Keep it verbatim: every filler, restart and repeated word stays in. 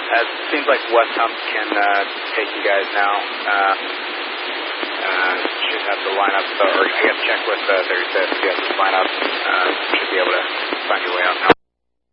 Uh, it seems like West Hump can uh, take you guys now. Uh, uh, should have the lineup, or I guess check with uh, their, the, the lineup. Uh, should be able to find your way out.